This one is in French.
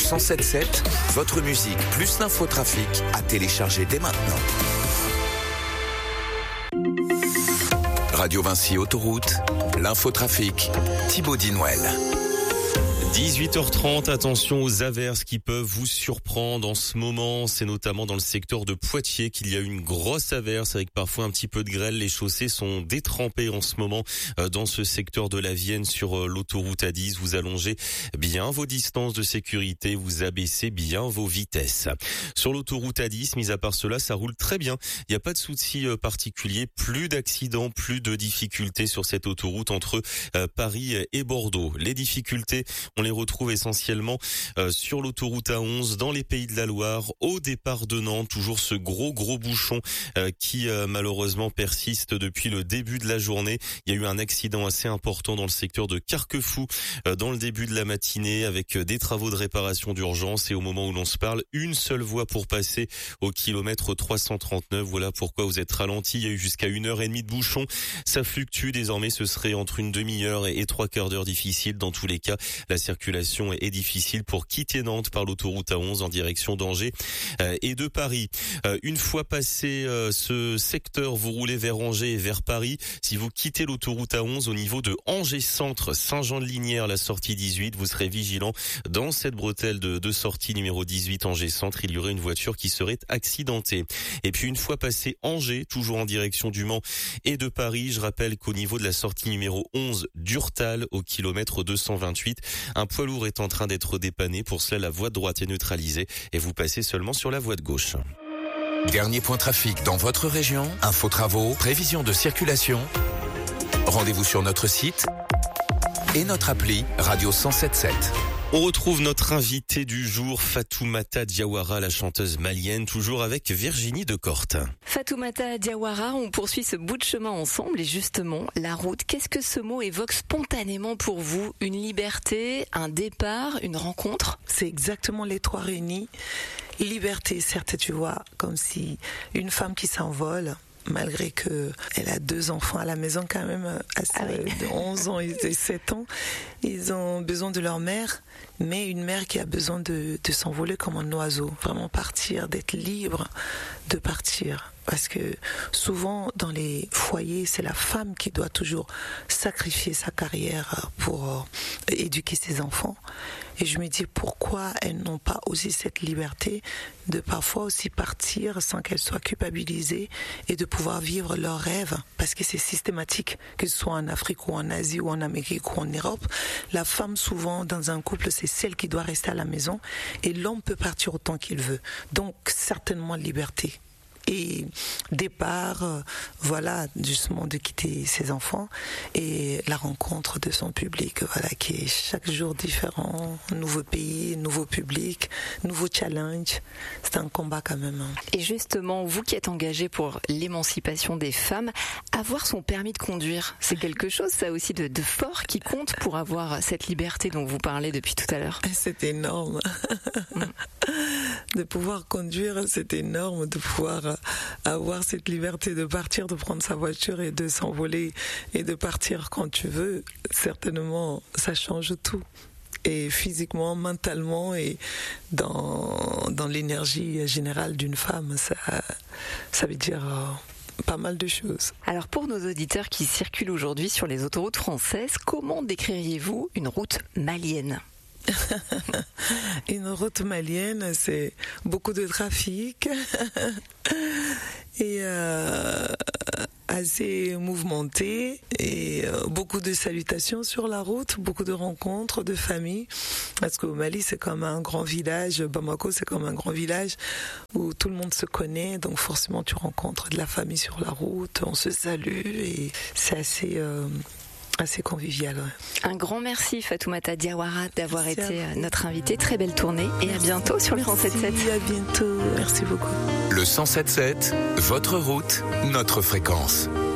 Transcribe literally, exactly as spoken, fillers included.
cent sept sept, votre musique plus l'infotrafic à télécharger dès maintenant. Radio Vinci Autoroute, l'infotrafic, Thibaut Dinouel. dix-huit heures trente, attention aux averses qui peuvent vous surprendre en ce moment. C'est notamment dans le secteur de Poitiers qu'il y a une grosse averse avec parfois un petit peu de grêle. Les chaussées sont détrempées en ce moment dans ce secteur de la Vienne sur l'autoroute A dix. Vous allongez bien vos distances de sécurité, vous abaissez bien vos vitesses. Sur l'autoroute A dix, mis à part cela, ça roule très bien. Il n'y a pas de souci particulier, plus d'accidents, plus de difficultés sur cette autoroute entre Paris et Bordeaux. Les difficultés, on les retrouve essentiellement euh, sur l'autoroute A onze, dans les Pays de la Loire, au départ de Nantes. Toujours ce gros gros bouchon euh, qui euh, malheureusement persiste depuis le début de la journée. Il y a eu un accident assez important dans le secteur de Carquefou euh, dans le début de la matinée avec euh, des travaux de réparation d'urgence. Et au moment où l'on se parle, une seule voie pour passer au kilomètre trois cent trente-neuf. Voilà pourquoi vous êtes ralenti. Il y a eu jusqu'à une heure et demie de bouchon. Ça fluctue désormais. Ce serait entre une demi-heure et, et trois quarts d'heure difficile. Dans tous les cas, la circulation est difficile pour quitter Nantes par l'autoroute A onze en direction d'Angers euh, et de Paris. Euh, une fois passé euh, ce secteur, vous roulez vers Angers et vers Paris. Si vous quittez l'autoroute A onze au niveau de Angers Centre, Saint-Jean-de-Lignières, la sortie dix-huit, vous serez vigilant dans cette bretelle de, de sortie numéro dix-huit Angers Centre. Il y aurait une voiture qui serait accidentée. Et puis une fois passé Angers, toujours en direction du Mans et de Paris, je rappelle qu'au niveau de la sortie numéro onze d'Urtal au kilomètre deux cent vingt-huit, un poids lourd est en train d'être dépanné. Pour cela, la voie de droite est neutralisée et vous passez seulement sur la voie de gauche. Dernier point trafic dans votre région, info travaux, prévision de circulation. Rendez-vous sur notre site et notre appli Radio cent sept sept. On retrouve notre invitée du jour, Fatoumata Diawara, la chanteuse malienne, toujours avec Virginie Decorte. Fatoumata Diawara, on poursuit ce bout de chemin ensemble et justement, la route, qu'est-ce que ce mot évoque spontanément pour vous? Une liberté, un départ, une rencontre? C'est exactement les trois réunis. Liberté, certes, tu vois, comme si une femme qui s'envole, malgré que elle a deux enfants à la maison quand même, assez, ah oui. de onze ans et sept ans, ils ont besoin de leur mère, mais une mère qui a besoin de, de s'envoler comme un oiseau, vraiment partir, d'être libre de partir. Parce que souvent dans les foyers, c'est la femme qui doit toujours sacrifier sa carrière pour éduquer ses enfants. Et je me dis pourquoi elles n'ont pas aussi cette liberté de parfois aussi partir sans qu'elles soient culpabilisées et de pouvoir vivre leurs rêves. Parce que c'est systématique, que ce soit en Afrique ou en Asie ou en Amérique ou en Europe. La femme souvent dans un couple, c'est celle qui doit rester à la maison et l'homme peut partir autant qu'il veut. Donc certainement liberté. Et départ, euh, voilà, justement de quitter ses enfants et la rencontre de son public, voilà, qui est chaque jour différent, nouveau pays, nouveau public, nouveau challenge. C'est un combat quand même. Et justement, vous qui êtes engagé pour l'émancipation des femmes, avoir son permis de conduire, c'est quelque chose, ça aussi, de, de fort qui compte pour avoir cette liberté dont vous parlez depuis tout à l'heure. C'est énorme. Mm. De pouvoir conduire, c'est énorme, de pouvoir avoir cette liberté de partir, de prendre sa voiture et de s'envoler et de partir quand tu veux. Certainement, ça change tout. Et physiquement, mentalement et dans, dans l'énergie générale d'une femme, ça, ça veut dire euh, pas mal de choses. Alors pour nos auditeurs qui circulent aujourd'hui sur les autoroutes françaises, comment décririez-vous une route malienne ? Une route malienne, c'est beaucoup de trafic et euh, assez mouvementé et euh, beaucoup de salutations sur la route, beaucoup de rencontres de familles. Parce qu'au Mali, c'est comme un grand village, Bamako, c'est comme un grand village où tout le monde se connaît, donc forcément tu rencontres de la famille sur la route, on se salue et c'est assez... Euh, assez convivial. Ouais. Un grand merci Fatoumata Diawara d'avoir merci été notre invitée. Très belle tournée et merci. À bientôt sur le cent sept sept. À bientôt. Merci beaucoup. Le cent sept sept, votre route, notre fréquence.